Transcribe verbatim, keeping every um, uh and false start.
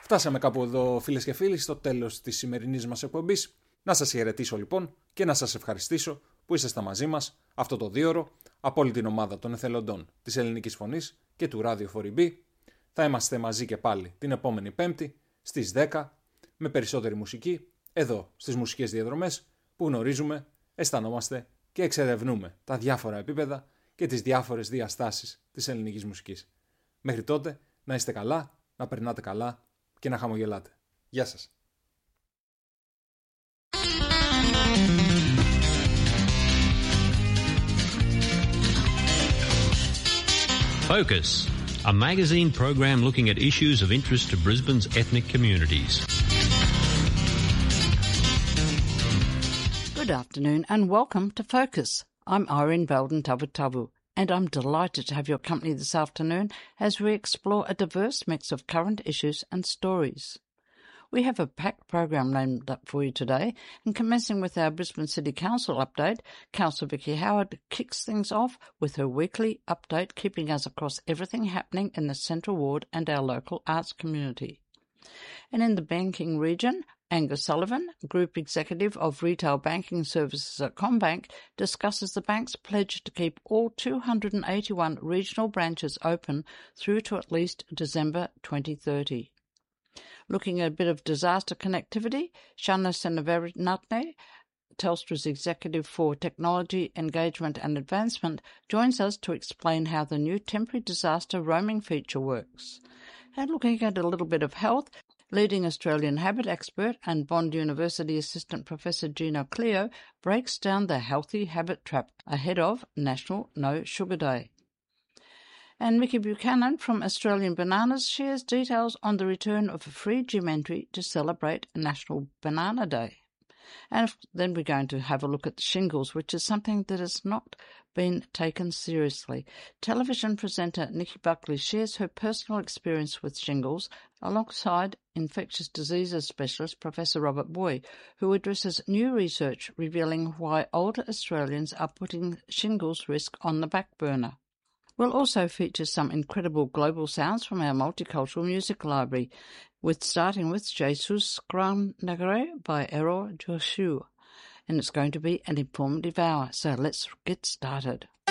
Φτάσαμε κάπου εδώ, φίλες και φίλοι, στο τέλος της σημερινής μας εκπομπής. Να σας χαιρετήσω λοιπόν και να σας ευχαριστήσω που είσαστε μαζί μας αυτό το δίωρο από όλη την ομάδα των εθελοντών της Ελληνικής Φωνής και του Radio φορ μπι. Θα είμαστε μαζί και πάλι την επόμενη Πέμπτη στις δέκα με περισσότερη μουσική εδώ στις μουσικές διαδρομές που γνωρίζουμε, αισθανόμαστε και εξερευνούμε τα διάφορα επίπεδα και τις διάφορες διαστάσεις της ελληνικής μουσικής. Μέχρι τότε να είστε καλά, να περνάτε καλά και να χαμογελάτε. Γεια σας. Focus, a magazine program looking at issues of interest to Brisbane's ethnic communities. Good afternoon and welcome to Focus. I'm Irene Belden Tavu and I'm delighted to have your company this afternoon as we explore a diverse mix of current issues and stories. We have a packed program lined up for you today, and commencing with our Brisbane City Council update, Councillor Vicky Howard kicks things off with her weekly update, keeping us across everything happening in the Central Ward and our local arts community. And in the banking region, Angus Sullivan, Group Executive of Retail Banking Services at CommBank, discusses the bank's pledge to keep all two hundred eighty-one regional branches open through to at least December twenty thirty. Looking at a bit of disaster connectivity, Shana Senaveratne, Telstra's Executive for Technology, Engagement and Advancement, joins us to explain how the new temporary disaster roaming feature works. And looking at a little bit of health, leading Australian habit expert and Bond University Assistant Professor Gino Cleo breaks down the healthy habit trap ahead of National No Sugar Day. And Mickey Buchanan from Australian Bananas shares details on the return of a free gym entry to celebrate National Banana Day. And then we're going to have a look at shingles, which is something that has not been taken seriously. Television presenter Nikki Buckley shares her personal experience with shingles alongside infectious diseases specialist Professor Robert Boy, who addresses new research revealing why older Australians are putting shingles risk on the back burner. We'll also feature some incredible global sounds from our multicultural music library, with starting with Jesus Gran Nagare by Errol Joshua. And it's going to be an informative hour, so let's get started.